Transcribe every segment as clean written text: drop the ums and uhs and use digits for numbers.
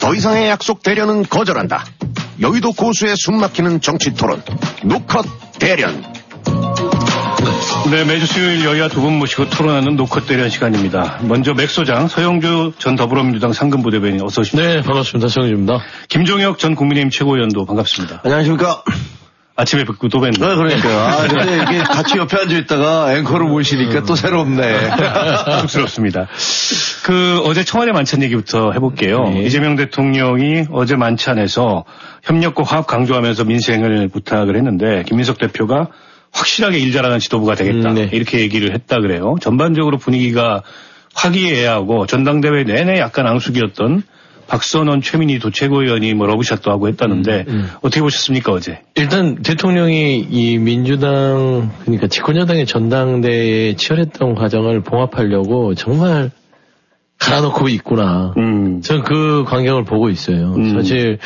더 이상의 약속 대련은 거절한다. 여의도 고수의 숨막히는 정치 토론 노컷 대련. 네, 매주 수요일 여야 두 분 모시고 토론하는 노컷 대련 시간입니다. 먼저 맥 소장, 서영주 전 더불어민주당 상근부대변인 어서 오십시오. 네, 반갑습니다. 서영주입니다. 김종혁 전 국민의힘 최고위원도 반갑습니다. 안녕하십니까. 아침에 뵙고 또 뵙네요. 네, 그러니까요. 근데 이게 같이 옆에 앉아있다가 앵커를 모시니까 또 새롭네. 쑥스럽습니다. 어제 청와대 만찬 얘기부터 해볼게요. 네. 이재명 대통령이 어제 만찬에서 협력과 화합 강조하면서 민생을 부탁을 했는데, 김민석 대표가 확실하게 일 잘하는 지도부가 되겠다. 이렇게 얘기를 했다 그래요. 전반적으로 분위기가 화기애애하고 전당대회 내내 약간 앙숙이었던 박선원, 최민희 도 최고위원이 러브샷도 하고 했다는데 어떻게 보셨습니까 어제? 일단 대통령이 이 민주당 그러니까 집권여당의 전당대회에 치열했던 과정을 봉합하려고 정말 갈아놓고 있구나. 저는 그 광경을 보고 있어요. 사실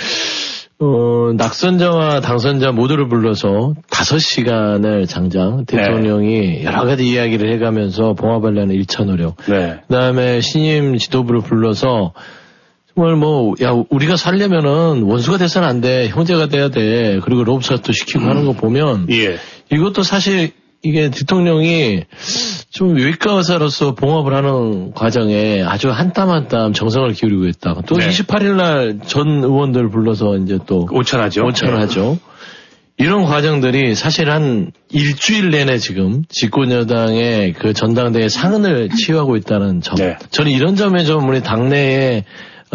낙선자와 당선자 모두를 불러서 5시간을 장장 대통령이 여러 가지 이야기를 해가면서 봉합하려는 1차 노력. 그다음에 신임 지도부를 불러서 정말 우리가 살려면은 원수가 돼서는 안 돼. 형제가 돼야 돼. 그리고 로브샷도 시키고 하는 거 보면. 이것도 사실 이게 대통령이 좀 외과 의사로서 봉합을 하는 과정에 아주 한 땀 한 땀 정성을 기울이고 있다. 또 28일 날 전 의원들 불러서 이제 또. 오찬을 하죠. 이런 과정들이 사실 한 일주일 내내 지금 집권여당의 그 전당대회 상흔을 치유하고 있다는 점. 저는 이런 점에 좀 우리 당내에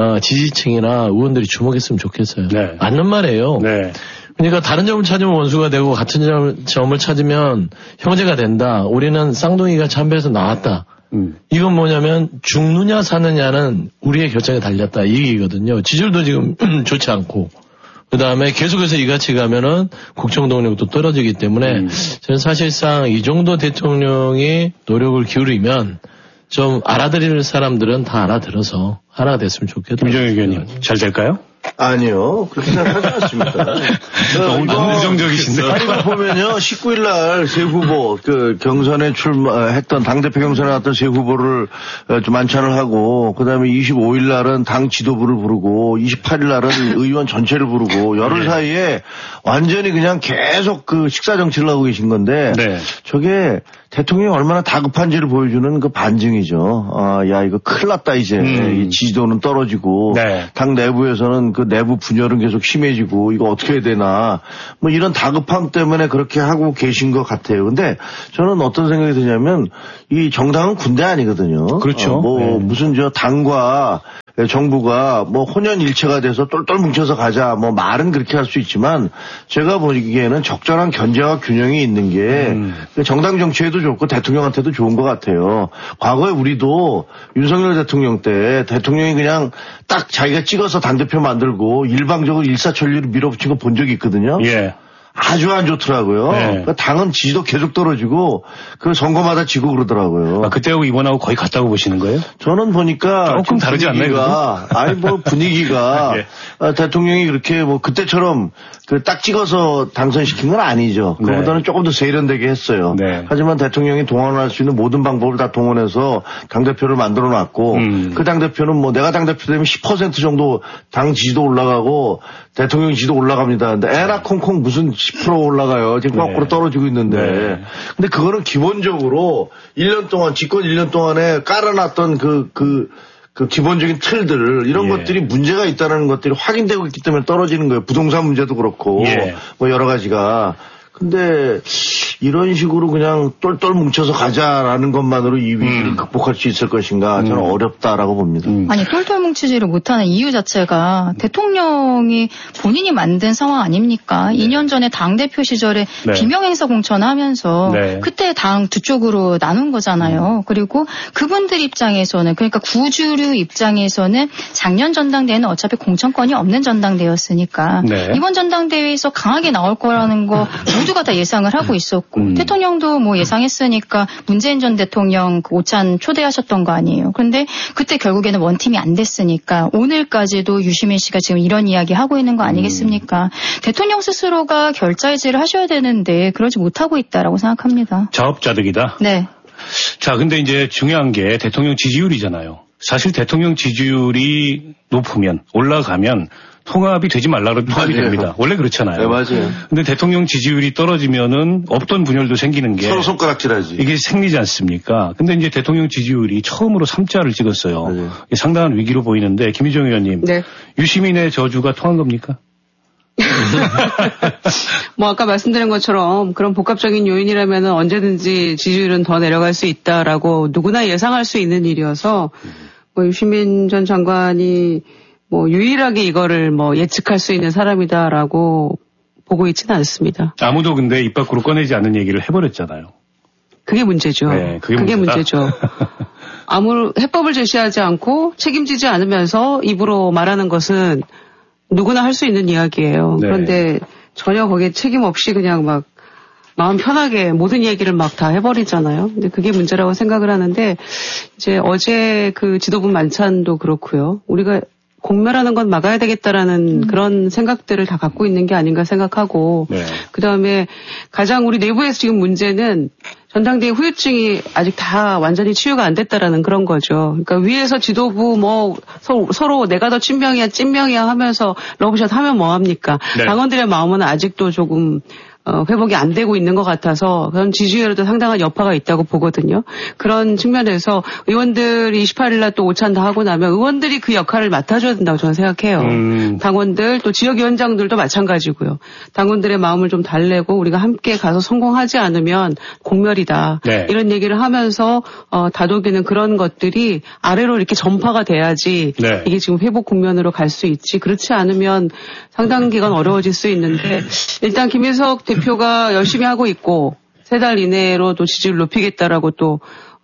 지지층이나 의원들이 주목했으면 좋겠어요. 맞는 말이에요. 그러니까 다른 점을 찾으면 원수가 되고 같은 점을 찾으면 형제가 된다. 우리는 쌍둥이가 참배해서 나왔다. 이건 뭐냐면 죽느냐 사느냐는 우리의 결정에 달렸다. 이 얘기거든요. 지지율도 지금 좋지 않고. 그 다음에 계속해서 이같이 가면은 국정 동력도 떨어지기 때문에 저는 사실상 이 정도 대통령이 노력을 기울이면 좀 알아들일 사람들은 다 알아들어서 하나가 됐으면 좋겠다. 김종혁 의원님, 잘 될까요? 아니요, 그렇게 생각하지 않습니다. 너무 긍정적이신데. 아니, 보면요, 19일 날 세 후보, 경선에 출마했던, 당대표 경선에 나왔던 세 후보를 좀 만찬을 하고, 그 다음에 25일 날은 당 지도부를 부르고, 28일 날은 의원 전체를 부르고, 열흘 사이에 완전히 그냥 계속 식사 정치를 하고 계신 건데, 저게 대통령이 얼마나 다급한지를 보여주는 그 반증이죠. 야, 이거 큰일 났다, 이제. 이 지지도는 떨어지고, 당 내부에서는 그 내부 분열은 계속 심해지고, 이거 어떻게 해야 되나. 이런 다급함 때문에 그렇게 하고 계신 것 같아요. 근데 저는 어떤 생각이 드냐면, 이 정당은 군대 아니거든요. 그렇죠. 무슨 당과 정부가 혼연일체가 돼서 똘똘 뭉쳐서 가자, 말은 그렇게 할 수 있지만, 제가 보기에는 적절한 견제와 균형이 있는 게, 정당 정치에도 좋고 대통령한테도 좋은 것 같아요. 과거에 우리도 윤석열 대통령 때 대통령이 그냥 딱 자기가 찍어서 당대표 만들고 일방적으로 일사천리로 밀어붙인 거 본 적이 있거든요. 아주 안 좋더라고요. 그러니까 당은 지지도 계속 떨어지고 그 선거마다 지고 그러더라고요. 그때하고 이번하고 거의 같다고 보시는 거예요? 저는 보니까 조금 다르지 않나요? 분위기가 대통령이 그렇게 그때처럼 딱 찍어서 당선시킨 건 아니죠. 그보다는 조금 더 세련되게 했어요. 하지만 대통령이 동원할 수 있는 모든 방법을 다 동원해서 당대표를 만들어 놨고 그 당대표는 내가 당대표 되면 10% 정도 당 지지도 올라가고 대통령 지지도 올라갑니다. 근데 에라 콩콩 무슨 10% 올라가요. 지금 거꾸로 떨어지고 있는데. 근데 그거는 기본적으로 1년 동안, 집권 1년 동안에 깔아놨던 그 기본적인 틀들, 이런 것들이 문제가 있다는 것들이 확인되고 있기 때문에 떨어지는 거예요. 부동산 문제도 그렇고, 여러 가지가. 근데 이런 식으로 그냥 똘똘 뭉쳐서 가자라는 것만으로 이 위기를 극복할 수 있을 것인가 저는 어렵다라고 봅니다. 아니 똘똘 뭉치지를 못하는 이유 자체가 대통령이 본인이 만든 상황 아닙니까? 2년 전에 당대표 시절에 비명행사 공천하면서 그때 당 두 쪽으로 나눈 거잖아요. 그리고 그분들 입장에서는 그러니까 구주류 입장에서는 작년 전당대회는 어차피 공천권이 없는 전당대회였으니까 이번 전당대회에서 강하게 나올 거라는 거 모두가 다 예상을 하고 있었고 대통령도 예상했으니까 문재인 전 대통령 오찬 초대하셨던 거 아니에요. 그런데 그때 결국에는 원팀이 안 됐으니까 오늘까지도 유시민 씨가 지금 이런 이야기 하고 있는 거 아니겠습니까? 대통령 스스로가 결자해지를 하셔야 되는데 그러지 못하고 있다라고 생각합니다. 자업자득이다. 네. 자, 근데 이제 중요한 게 대통령 지지율이잖아요. 사실 대통령 지지율이 높으면 올라가면 통합이 되지 말라고 통합이 됩니다. 원래 그렇잖아요. 네, 맞아요. 근데 대통령 지지율이 떨어지면은 없던 분열도 생기는 게 서로 손가락질하지. 이게 생기지 않습니까? 근데 이제 대통령 지지율이 처음으로 3자를 찍었어요. 네. 상당한 위기로 보이는데 김희정 의원님, 네. 유시민의 저주가 통한 겁니까? 뭐 아까 말씀드린 것처럼 그런 복합적인 요인이라면 언제든지 지지율은 더 내려갈 수 있다라고 누구나 예상할 수 있는 일이어서 뭐 유시민 전 장관이 뭐 유일하게 이거를 뭐 예측할 수 있는 사람이다라고 보고 있지는 않습니다. 아무도 근데 입 밖으로 꺼내지 않는 얘기를 해버렸잖아요. 그게 문제죠. 네, 그게 문제죠. 아무 해법을 제시하지 않고 책임지지 않으면서 입으로 말하는 것은 누구나 할 수 있는 이야기예요. 네. 그런데 전혀 거기에 책임 없이 그냥 막 마음 편하게 모든 얘기를 막 다 해버리잖아요. 근데 그게 문제라고 생각을 하는데 이제 어제 그 지도부 만찬도 그렇고요. 우리가 공멸하는 건 막아야 되겠다라는 그런 생각들을 다 갖고 있는 게 아닌가 생각하고 네. 그다음에 가장 우리 내부에서 지금 문제는 전당대회 후유증이 아직 다 완전히 치유가 안 됐다라는 그런 거죠. 그러니까 위에서 지도부 뭐 서로 내가 더 찐명이야 하면서 러브샷 하면 뭐 합니까? 네. 당원들의 마음은 아직도 조금 회복이 안 되고 있는 것 같아서 그런 지지율에도 상당한 여파가 있다고 보거든요. 그런 측면에서 의원들이 28일 날 또 오찬다 하고 나면 의원들이 그 역할을 맡아줘야 된다고 저는 생각해요. 당원들 또 지역위원장들도 마찬가지고요. 당원들의 마음을 좀 달래고 우리가 함께 가서 성공하지 않으면 공멸이다. 네. 이런 얘기를 하면서 다독이는 그런 것들이 아래로 이렇게 전파가 돼야지 네. 이게 지금 회복 국면으로 갈 수 있지. 그렇지 않으면 상당 기간 어려워질 수 있는데 일단 김인석 대표가 열심히 하고 있고 3달 이내로 또 지지율 높이겠다라고 또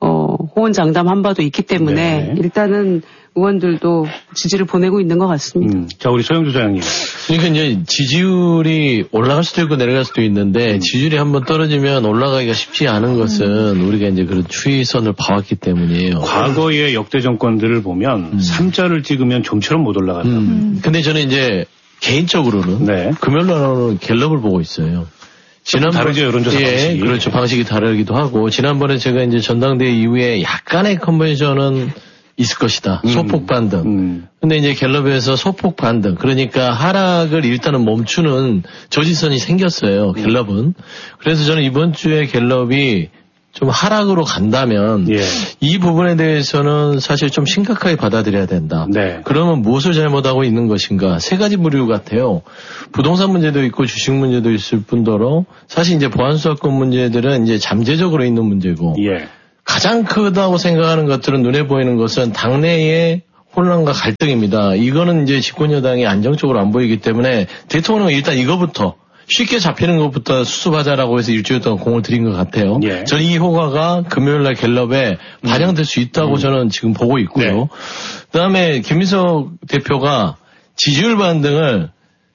호언장담한 바도 있기 때문에 네. 일단은 의원들도 지지를 보내고 있는 것 같습니다. 자, 우리 소영주 소장님. 그러니까 이제 지지율이 올라갈 수도 있고 내려갈 수도 있는데 지지율이 한번 떨어지면 올라가기가 쉽지 않은 것은 우리가 이제 그런 추이선을 봐왔기 때문이에요. 과거의 역대 정권들을 보면 3자를 찍으면 좀처럼 못 올라간다. 근데 저는 이제 개인적으로는 네. 금요일 날은 갤럽을 보고 있어요. 다르죠, 여론조사 방식이. 그렇죠. 방식이 다르기도 하고 지난번에 제가 이제 전당대회 이후에 약간의 컨벤션은 있을 것이다. 소폭 반등. 근데 이제 갤럽에서 소폭 반등. 그러니까 하락을 일단은 멈추는 저지선이 생겼어요. 갤럽은. 그래서 저는 이번 주에 갤럽이 좀 하락으로 간다면 예. 이 부분에 대해서는 사실 좀 심각하게 받아들여야 된다. 네. 그러면 무엇을 잘못하고 있는 것인가? 3가지 부류 같아요. 부동산 문제도 있고 주식 문제도 있을 뿐더러 사실 이제 보안수사권 문제들은 이제 잠재적으로 있는 문제고 예. 가장 크다고 생각하는 것들은 눈에 보이는 것은 당내의 혼란과 갈등입니다. 이거는 이제 집권여당이 안정적으로 안 보이기 때문에 대통령은 일단 이거부터 쉽게 잡히는 것부터 수습하자라고 해서 일주일 동안 공을 들인 것 같아요. 예. 저는 이 효과가 금요일날 갤럽에 반영될 수 있다고 저는 지금 보고 있고요. 네. 그다음에 김민석 대표가 지지율 반등을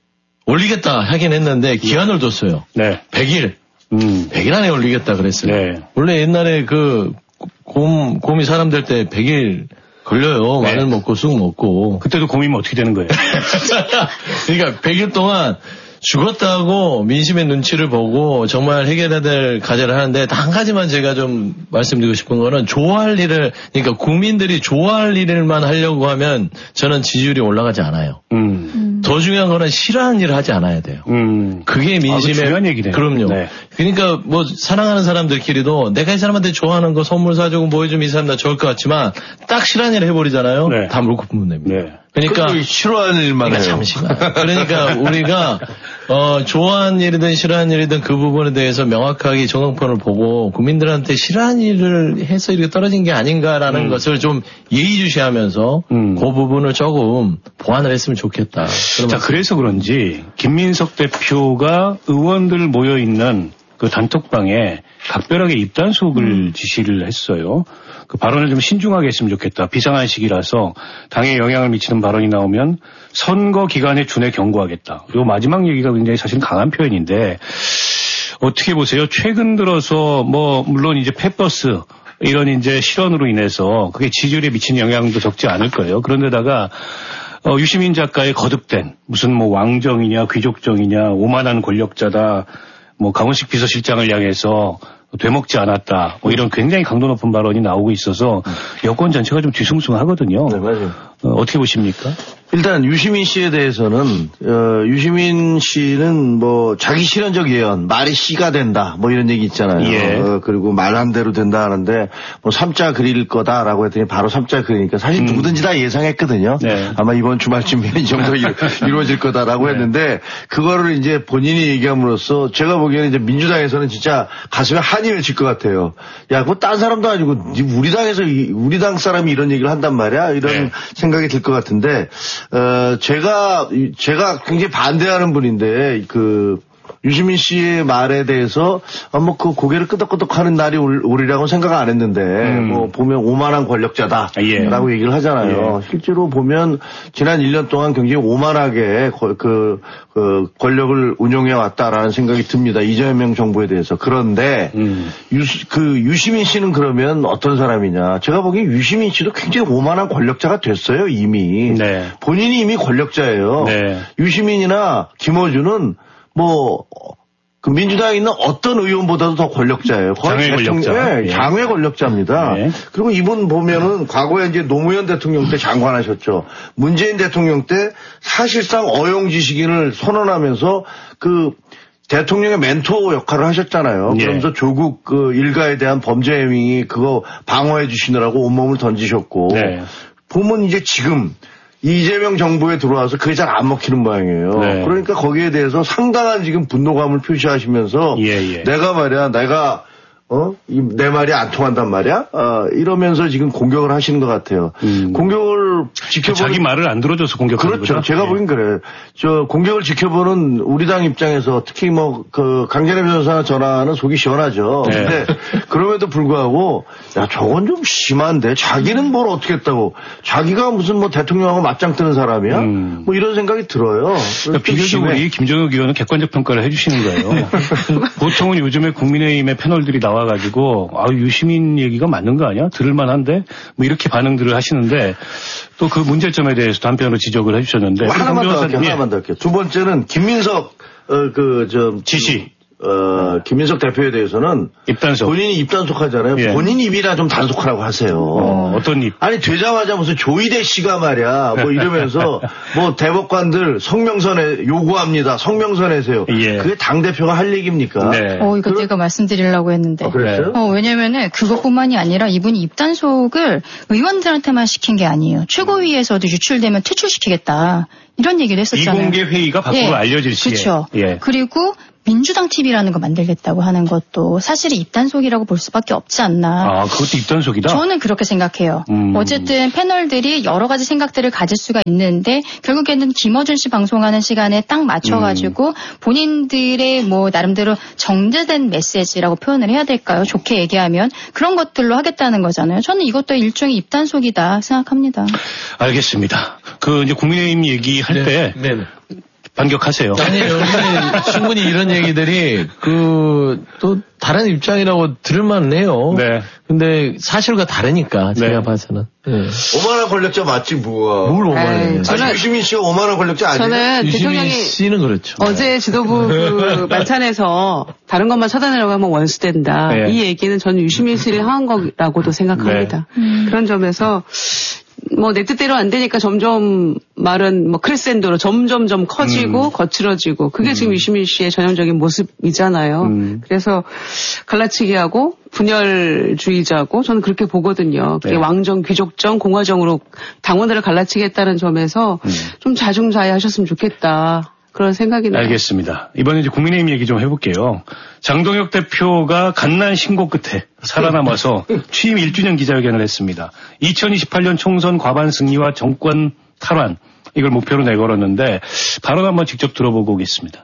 올리겠다 하긴 했는데 기한을 뒀어요. 네. 100일. 100일 안에 올리겠다 그랬어요. 네. 원래 옛날에 그 곰이 사람 될 때 100일 걸려요. 네. 마늘 먹고 쑥 먹고. 그때도 곰이면 어떻게 되는 거예요? 그러니까 100일 동안 죽었다고 민심의 눈치를 보고 정말 해결해야 될 과제를 하는데 한 가지만 제가 좀 말씀드리고 싶은 거는 좋아할 일을 그러니까 국민들이 좋아할 일만 하려고 하면 저는 지지율이 올라가지 않아요. 더 중요한 거는 싫어하는 일을 하지 않아야 돼요. 그게 민심의 중요한 얘기네요. 그럼요. 네. 그러니까 뭐 사랑하는 사람들끼리도 내가 이 사람한테 좋아하는 거 선물 사주고 뭐 해주면 이 사람 나 좋을 것 같지만 딱 싫어하는 일을 해버리잖아요. 네. 다 물고 품는 됩니다. 네. 그러니까 싫어하는 일만 해요. 잠시만. 그러니까 우리가 좋아하는 일이든 싫어하는 일이든 그 부분에 대해서 명확하게 정황편을 보고 국민들한테 싫어하는 일을 해서 이렇게 떨어진 게 아닌가라는 것을 좀 예의주시하면서 그 부분을 조금 보완을 했으면 좋겠다. 자, 그래서 그런지 김민석 대표가 의원들 모여 있는 그 단톡방에 각별하게 입단속을 지시를 했어요. 그 발언을 좀 신중하게 했으면 좋겠다. 비상한 시기라서 당에 영향을 미치는 발언이 나오면 선거 기간에 준해 경고하겠다. 요 마지막 얘기가 굉장히 사실 강한 표현인데 어떻게 보세요? 최근 들어서 뭐 물론 이제 펫버스 이런 이제 실언으로 인해서 그게 지지율에 미친 영향도 적지 않을 거예요. 그런데다가 유시민 작가의 거듭된 무슨 뭐 왕정이냐 귀족정이냐 오만한 권력자다. 뭐 강원식 비서실장을 향해서 되먹지 않았다. 뭐 이런 굉장히 강도 높은 발언이 나오고 있어서 여권 전체가 좀 뒤숭숭하거든요. 네, 맞아요. 어떻게 보십니까? 일단 유시민 씨에 대해서는 유시민 씨는 뭐 자기 실현적 예언, 말이 씨가 된다, 뭐 이런 얘기 있잖아요. 예. 그리고 말한 대로 된다 하는데 뭐 3자 그릴 거다라고 했더니 바로 3자 그리니까 사실 누구든지 다 예상했거든요. 네. 아마 이번 주말쯤에 이 정도 이루어질 거다라고 네. 했는데 그거를 이제 본인이 얘기함으로써 제가 보기에는 이제 민주당에서는 진짜 가슴에 한이 맺힐 것 같아요. 야, 그거 딴 사람도 아니고 우리 당에서 우리 당 사람이 이런 얘기를 한단 말이야. 이런 네. 생각이 들 것 같은데. 제가 굉장히 반대하는 분인데, 유시민 씨의 말에 대해서, 뭐, 고개를 끄덕끄덕 하는 날이 오리라고 생각 안 했는데, 뭐, 보면 오만한 권력자다. 예. 라고 얘기를 하잖아요. 예. 실제로 보면, 지난 1년 동안 굉장히 오만하게 권력을 운용해 왔다라는 생각이 듭니다. 이재명 정부에 대해서. 그런데, 유시민 씨는 그러면 어떤 사람이냐. 제가 보기엔 유시민 씨도 굉장히 오만한 권력자가 됐어요, 이미. 네. 본인이 이미 권력자예요. 네. 유시민이나 김어준은 민주당에 있는 어떤 의원보다도 더 권력자예요. 장외 권력자. 네, 예. 장외 권력자입니다. 네. 그리고 이분 보면은 과거에 이제 노무현 대통령 때 장관하셨죠. 문재인 대통령 때 사실상 어용지식인을 선언하면서 대통령의 멘토 역할을 하셨잖아요. 예. 그러면서 조국 일가에 대한 범죄 행위 그거 방어해 주시느라고 온몸을 던지셨고. 네. 보면 이제 지금 이재명 정부에 들어와서 그게 잘 안 먹히는 모양이에요. 네. 그러니까 거기에 대해서 상당한 지금 분노감을 표시하시면서 내가 내 말이 안 통한단 말이야? 이러면서 지금 공격을 하시는 것 같아요. 공격을 지켜보는. 자기 말을 안 들어줘서 공격하는 거죠? 그렇죠. 제가 보긴 그래요. 공격을 지켜보는 우리 당 입장에서 특히 강제남 변호사 전화는 속이 시원하죠. 네. 근데 그럼에도 불구하고, 야, 저건 좀 심한데? 자기는 뭘 어떻게 했다고? 자기가 무슨 대통령하고 맞짱 뜨는 사람이야? 뭐 이런 생각이 들어요. 그러니까 비교적으로 이 김정욱 의원은 객관적 평가를 해주시는 거예요. 보통은 요즘에 국민의힘의 패널들이 와가지고 유시민 얘기가 맞는 거 아니야? 들을만한데? 뭐 이렇게 반응들을 하시는데 또 그 문제점에 대해서도 한편으로 지적을 해주셨는데 하나만 더 할게요. 두 번째는 김민석 지시. 김민석 대표에 대해서는 입단속. 본인이 입단속 하잖아요. 예. 본인 입이나 좀 단속하라고 하세요. 어떤 입? 아니 되자마자 무슨 조이대 씨가 말이야 뭐 이러면서 대법관들 성명서에 요구합니다. 성명서 내세요. 예. 그게 당 대표가 할 얘기입니까? 네. 이거 제가 말씀드리려고 했는데. 그랬어요? 왜냐면은 그것뿐만이 아니라 이분이 입단속을 의원들한테만 시킨 게 아니에요. 최고위에서도 유출되면 퇴출시키겠다. 이런 얘기를 했었잖아요. 비공개 회의가 밖으로 알려질 시에. 그렇죠. 예. 그리고 민주당 TV라는 거 만들겠다고 하는 것도 사실 입단속이라고 볼 수밖에 없지 않나. 그것도 입단속이다? 저는 그렇게 생각해요. 어쨌든 패널들이 여러 가지 생각들을 가질 수가 있는데 결국에는 김어준 씨 방송하는 시간에 딱 맞춰가지고 본인들의 나름대로 정제된 메시지라고 표현을 해야 될까요? 좋게 얘기하면 그런 것들로 하겠다는 거잖아요. 저는 이것도 일종의 입단속이다 생각합니다. 알겠습니다. 이제 국민의힘 얘기할 때. 네. 반격하세요. 아니에요. 충분히 이런 얘기들이 또 다른 입장이라고 들을만 해요. 네. 근데 사실과 다르니까 제가 봐서는. 네. 오만한 권력자 맞지 뭐가. 뭘 오만해. 유시민 씨가 오만한 권력자 아니에요? 저는 유시민 씨는 그렇죠. 어제 지도부 만찬에서 다른 것만 찾아내려고 하면 원수된다. 네. 이 얘기는 저는 유시민 씨를 향한 거라고도 생각합니다. 네. 그런 점에서 내 뜻대로 안 되니까 점점 말은 크레센도로 점점점 커지고 거칠어지고 그게 지금 유시민 씨의 전형적인 모습이잖아요. 그래서 갈라치기하고 분열주의자고 저는 그렇게 보거든요. 그게 왕정, 귀족정, 공화정으로 당원들을 갈라치겠다는 점에서 좀 자중자애하셨으면 좋겠다. 그런 생각이 나요. 알겠습니다. 이번에 이제 국민의힘 얘기 좀 해볼게요. 장동혁 대표가 갓난 신고 끝에 살아남아서 취임 1주년 기자회견을 했습니다. 2028년 총선 과반 승리와 정권 탈환 이걸 목표로 내걸었는데 발언 한번 직접 들어보고 오겠습니다.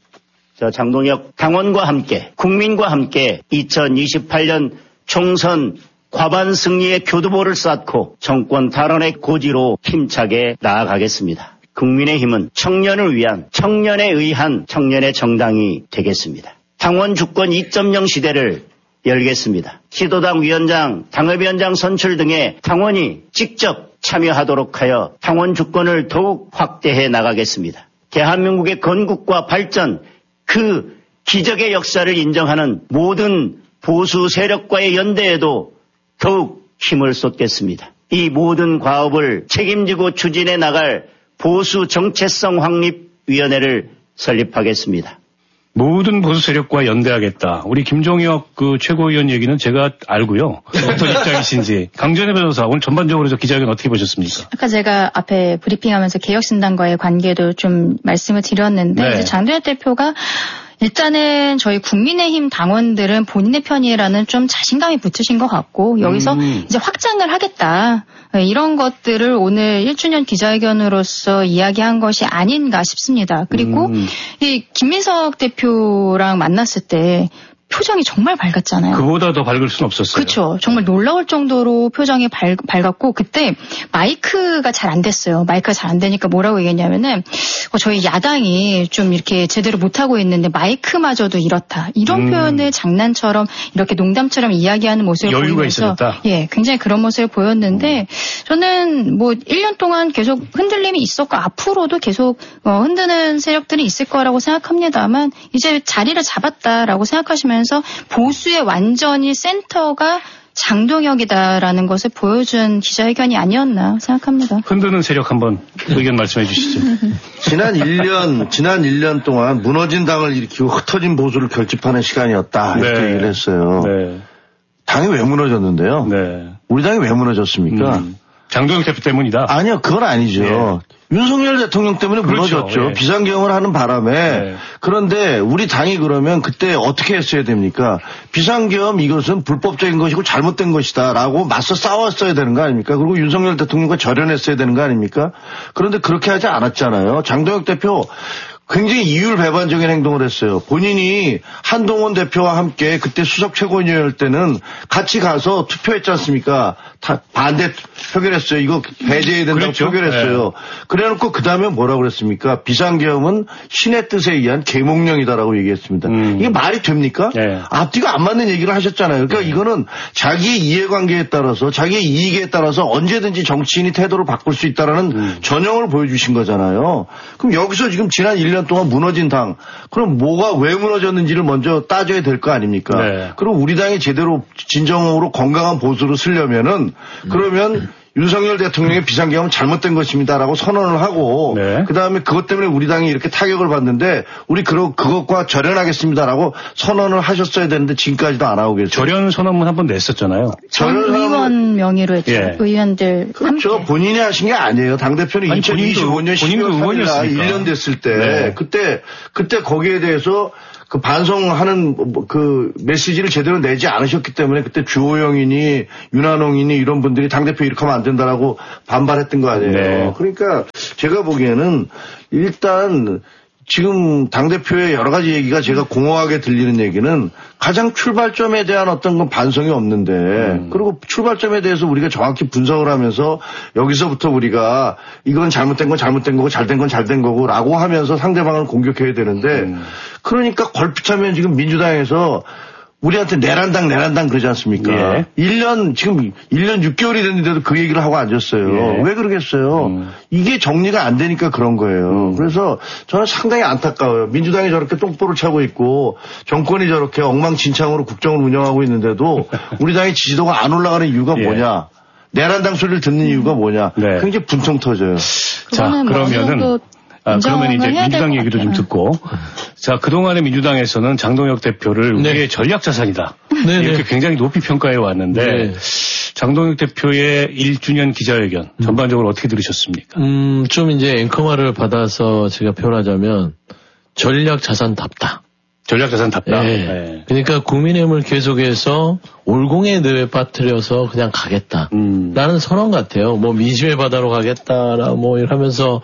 장동혁 당원과 함께 국민과 함께 2028년 총선 과반 승리의 교두보를 쌓고 정권 탈환의 고지로 힘차게 나아가겠습니다. 국민의힘은 청년을 위한, 청년에 의한 청년의 정당이 되겠습니다. 당원 주권 2.0 시대를 열겠습니다. 시도당 위원장, 당협위원장 선출 등의 당원이 직접 참여하도록 하여 당원 주권을 더욱 확대해 나가겠습니다. 대한민국의 건국과 발전, 그 기적의 역사를 인정하는 모든 보수 세력과의 연대에도 더욱 힘을 쏟겠습니다. 이 모든 과업을 책임지고 추진해 나갈 보수 정체성 확립위원회를 설립하겠습니다. 모든 보수 세력과 연대하겠다. 우리 김종혁 그 최고위원 얘기는 제가 알고요. 어떤 입장이신지. 강전혜 변호사 오늘 전반적으로 저 기자회견 어떻게 보셨습니까? 아까 제가 앞에 브리핑하면서 개혁신당과의 관계도 좀 말씀을 드렸는데 이제 장도연 대표가 일단은 저희 국민의힘 당원들은 본인의 편이라는 좀 자신감이 붙으신 것 같고 여기서 이제 확장을 하겠다. 이런 것들을 오늘 1주년 기자회견으로서 이야기한 것이 아닌가 싶습니다. 그리고 이 김민석 대표랑 만났을 때 표정이 정말 밝았잖아요. 그보다 더 밝을 수는 없었어요. 그렇죠. 정말 놀라울 정도로 표정이 밝았고 그때 마이크가 잘 안 됐어요. 마이크가 잘 안 되니까 뭐라고 얘기했냐면은 저희 야당이 좀 이렇게 제대로 못하고 있는데 마이크마저도 이렇다. 이런 표현을 장난처럼 이렇게 농담처럼 이야기하는 모습을 여유가 보이면서 있었다. 예, 굉장히 그런 모습을 보였는데 저는 뭐 1년 동안 계속 흔들림이 있었고 앞으로도 계속 흔드는 세력들이 있을 거라고 생각합니다만 이제 자리를 잡았다라고 생각하시면 보수의 완전히 센터가 장동혁이다라는 것을 보여준 기자회견이 아니었나 생각합니다. 흔드는 세력 한번 의견 말씀해 주시죠. 지난 1년 동안 무너진 당을 일으키고 흩어진 보수를 결집하는 시간이었다. 이렇게 얘기를 했어요. 네. 당이 왜 무너졌는데요? 네. 우리 당이 왜 무너졌습니까? 장동혁 대표 때문이다? 아니요, 그건 아니죠. 네. 윤석열 대통령 때문에 그렇죠. 무너졌죠. 예. 비상경을 하는 바람에. 그런데 우리 당이 그러면 그때 어떻게 했어야 됩니까? 비상경 이것은 불법적인 것이고 잘못된 것이다 라고 맞서 싸웠어야 되는 거 아닙니까? 그리고 윤석열 대통령과 절연했어야 되는 거 아닙니까? 그런데 그렇게 하지 않았잖아요. 장동혁 대표 굉장히 이율배반적인 행동을 했어요. 본인이 한동훈 대표와 함께 그때 수석 최고위원일 때는 같이 가서 투표했지 않습니까? 다 반대 표결했어요. 이거 배제해야 된다고 그랬죠? 표결했어요. 네. 그래놓고 그 다음에 뭐라고 그랬습니까? 비상계엄은 신의 뜻에 의한 계몽령이다라고 얘기했습니다. 이게 말이 됩니까? 네. 앞뒤가 안 맞는 얘기를 하셨잖아요. 그러니까 이거는 자기의 이해관계에 따라서 자기의 이익에 따라서 언제든지 정치인이 태도를 바꿀 수 있다라는 전형을 보여주신 거잖아요. 그럼 여기서 지금 지난 1년 동안 무너진 당, 그럼 뭐가 왜 무너졌는지를 먼저 따져야 될 거 아닙니까? 네. 그리고 우리 당이 제대로 진정으로 건강한 보수를 쓰려면은 그러면 윤석열 대통령의 비상계엄은 잘못된 것입니다라고 선언을 하고 네. 그다음에 그것 때문에 우리 당이 이렇게 타격을 받는데 우리 그것과 절연하겠습니다라고 선언을 하셨어야 되는데 지금까지도 안 하고 계세요. 절연 선언문 한번 냈었잖아요. 전 의원 명의로 했죠. 예. 의원들 그렇죠. 함께. 본인이 하신 게 아니에요. 당대표는 2025년 12월 3일 1년 됐을 때 네. 그때 거기에 대해서 그 반성하는 그 메시지를 제대로 내지 않으셨기 때문에 그때 주호영이니 윤한홍이니 이런 분들이 당대표 이렇게 하면 안 된다라고 반발했던 거 아니에요. 네. 그러니까 제가 보기에는 일단 지금 당대표의 여러 가지 얘기가 제가 공허하게 들리는 얘기는 가장 출발점에 대한 어떤 건 반성이 없는데 그리고 출발점에 대해서 우리가 정확히 분석을 하면서 여기서부터 우리가 이건 잘못된 건 잘못된 거고 잘된 건 잘된 거고 라고 하면서 상대방을 공격해야 되는데 그러니까 걸핏하면 지금 민주당에서 우리한테 내란당 그러지 않습니까? 예. 1년 6개월이 됐는데도 그 얘기를 하고 앉았어요. 예. 왜 그러겠어요? 이게 정리가 안 되니까 그런 거예요. 그래서 저는 상당히 안타까워요. 민주당이 저렇게 똥볼을 차고 있고 정권이 저렇게 엉망진창으로 국정을 운영하고 있는데도 우리 당의 지지도가 안 올라가는 이유가 예. 뭐냐? 내란당 소리를 듣는 이유가 뭐냐? 네. 굉장히 분통 터져요. 자, 그러면은 그러면 이제 민주당 얘기도 좀 듣고. 자, 그동안의 민주당에서는 장동혁 대표를 네. 우리의 전략 자산이다. 네, 이렇게 굉장히 높이 평가해 왔는데 네. 장동혁 대표의 1주년 기자회견 전반적으로 어떻게 들으셨습니까? 좀 이제 앵커말을 받아서 제가 표현하자면 전략 자산답다. 전략 자산답다. 네. 네. 그러니까 국민의힘을 계속해서 올공에 뇌에 빠뜨려서 그냥 가겠다. 라는 선언 같아요. 뭐 미지의 바다로 가겠다라 뭐 이러면서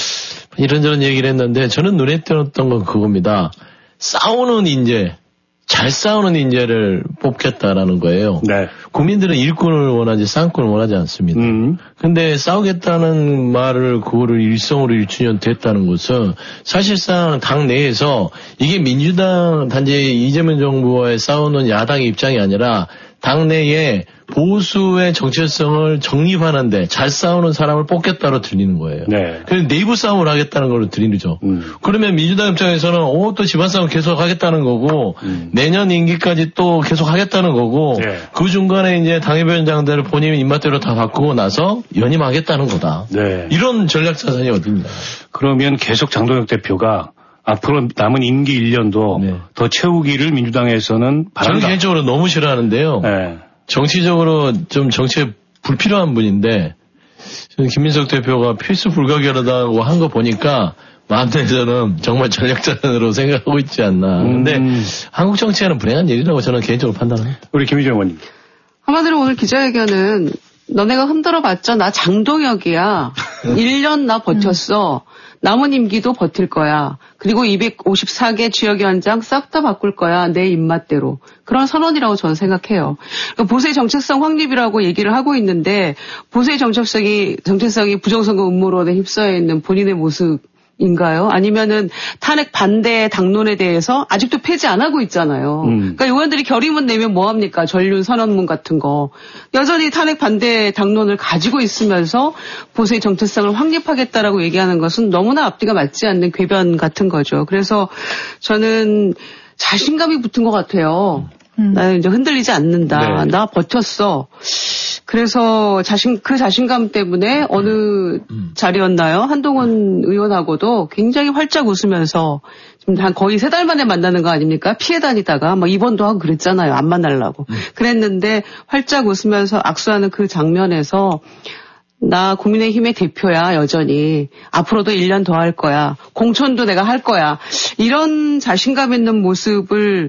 이런저런 얘기를 했는데 저는 눈에 띄었던 건 그겁니다. 싸우는 인재, 잘 싸우는 인재를 뽑겠다라는 거예요. 네. 국민들은 일꾼을 원하지 쌍꾼을 원하지 않습니다. 근데 싸우겠다는 말을 그거를 일성으로 1주년 됐다는 것은 사실상 당 내에서 이게 민주당 단지 이재명 정부와의 싸우는 야당의 입장이 아니라 당내에 보수의 정체성을 정립하는데 잘 싸우는 사람을 뽑겠다로 들리는 거예요. 네. 그래서 내부 싸움을 하겠다는 걸로 들리죠. 그러면 민주당 입장에서는 또 집안 싸움 계속 하겠다는 거고 내년 임기까지 또 계속 하겠다는 거고 네. 그 중간에 이제 당협위원장들을 본인 입맛대로 다 바꾸고 나서 연임하겠다는 거다. 네. 이런 전략 자산이 어딥니까? 그러면 계속 장동혁 대표가 앞으로 남은 임기 1년도 네. 더 채우기를 민주당에서는 바란다. 저는 개인적으로 너무 싫어하는데요. 네. 정치적으로 좀 정치에 불필요한 분인데 저는 김민석 대표가 필수 불가결하다고 한 거 보니까 마음에서는 정말 전략자산으로 생각하고 있지 않나. 근데 한국 정치에는 불행한 일이라고 저는 개인적으로 판단합니다. 우리 김희정 의원님. 한마디로 오늘 기자회견은 너네가 흔들어봤자 나 장동혁이야. 1년 나 버텼어. 남은 임기도 버틸 거야. 그리고 254개 지역위원장 싹 다 바꿀 거야. 내 입맛대로. 그런 선언이라고 저는 생각해요. 그러니까 보수의 정체성 확립이라고 얘기를 하고 있는데 보수의 정체성이 부정선거 음모론에 휩싸여 있는 본인의 모습인가요? 아니면은 탄핵 반대 당론에 대해서 아직도 폐지 안 하고 있잖아요. 그러니까 의원들이 결의문 내면 뭐 합니까? 전륜 선언문 같은 거. 여전히 탄핵 반대 당론을 가지고 있으면서 보수의 정체성을 확립하겠다라고 얘기하는 것은 너무나 앞뒤가 맞지 않는 궤변 같은 거죠. 그래서 저는 자신감이 붙은 것 같아요. 나는 이제 흔들리지 않는다. 네. 나 버텼어. 그래서 그 자신감 때문에 어느 자리였나요? 한동훈 의원하고도 굉장히 활짝 웃으면서 지금 한 거의 3달 만에 만나는 거 아닙니까? 피해 다니다가 입원도 하고 그랬잖아요. 안 만나려고. 그랬는데 활짝 웃으면서 악수하는 그 장면에서 나 국민의힘의 대표야 여전히. 앞으로도 1년 더 할 거야. 공천도 내가 할 거야. 이런 자신감 있는 모습을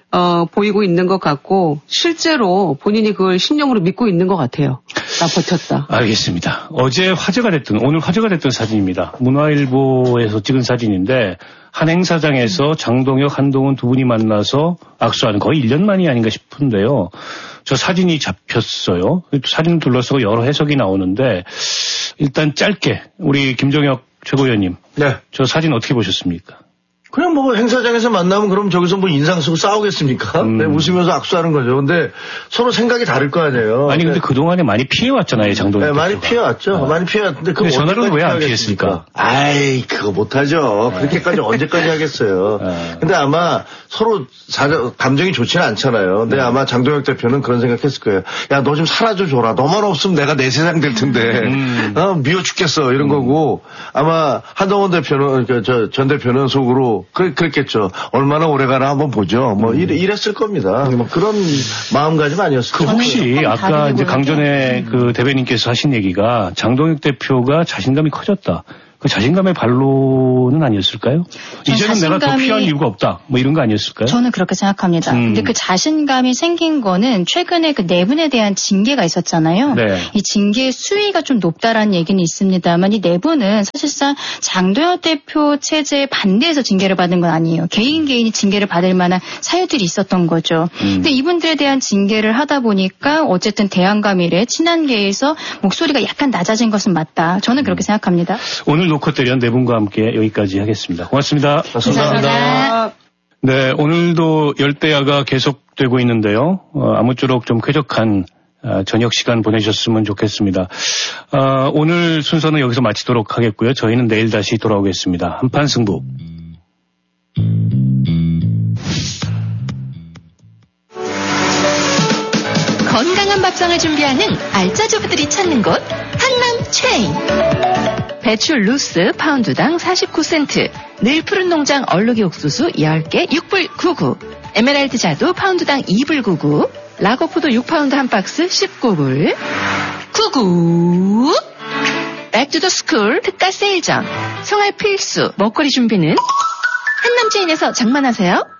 보이고 있는 것 같고 실제로 본인이 그걸 신념으로 믿고 있는 것 같아요. 나 버텼다. 알겠습니다. 오늘 화제가 됐던 사진입니다. 문화일보에서 찍은 사진인데 한 행사장에서 장동혁, 한동훈 두 분이 만나서 악수하는 거의 1년 만이 아닌가 싶은데요. 저 사진이 잡혔어요. 사진을 둘러싸고 여러 해석이 나오는데 일단 짧게 우리 김종혁 최고위원님. 네. 저 사진 어떻게 보셨습니까? 그냥 행사장에서 만나면 그럼 저기서 인상 쓰고 싸우겠습니까? 네, 웃으면서 악수하는 거죠. 근데 서로 생각이 다를 거 아니에요. 아니, 근데 그동안에 많이 피해왔잖아요, 장동혁. 네, 많이 피해왔죠. 많이 피해왔는데 근데 전화로는 왜 안 피했습니까? 아이, 그거 못하죠. 그렇게까지 언제까지 하겠어요. 근데 아마 서로 감정이 좋지는 않잖아요. 근데 아마 장동혁 대표는 그런 생각했을 거예요. 야, 너 좀 사라져 줘라. 너만 없으면 내가 내 세상 될 텐데. 미워 죽겠어. 이런 거고. 아마 한동훈 대표는, 전 대표는 속으로 그랬겠죠. 얼마나 오래가나 한번 보죠. 이랬을 겁니다. 그런 마음가짐 아니었을까요? 혹시 아까 이제 강전에 그 대변인께서 하신 얘기가 장동혁 대표가 자신감이 커졌다. 그 자신감의 발로는 아니었을까요? 이제는 내가 더 피할 이유가 없다. 이런 거 아니었을까요? 저는 그렇게 생각합니다. 근데 그 자신감이 생긴 거는 최근에 그 내분에 대한 징계가 있었잖아요. 네. 이 징계의 수위가 좀 높다라는 얘기는 있습니다만 이 내분은 사실상 장동혁 대표 체제에 반대해서 징계를 받은 건 아니에요. 개인이 징계를 받을 만한 사유들이 있었던 거죠. 근데 이분들에 대한 징계를 하다 보니까 어쨌든 대한감일의 친한계에서 목소리가 약간 낮아진 것은 맞다. 저는 그렇게 생각합니다. 오늘 노컷대련 네 분과 함께 여기까지 하겠습니다. 고맙습니다. 감사합니다. 네, 오늘도 열대야가 계속되고 있는데요. 아무쪼록 좀 쾌적한 저녁 시간 보내셨으면 좋겠습니다. 오늘 순서는 여기서 마치도록 하겠고요. 저희는 내일 다시 돌아오겠습니다. 한판 승부. 건강한 밥상을 준비하는 알짜주부들이 찾는 곳 한남 체인. 배추 루스 파운드당 49센트, 늘 푸른 농장 얼룩이 옥수수 10개 6불 99, 에메랄드 자두 파운드당 2불 99, 라거푸드 6파운드 한 박스 19불 99. 백투더스쿨 특가 세일장, 생활 필수 먹거리 준비는 한남체인에서 장만하세요.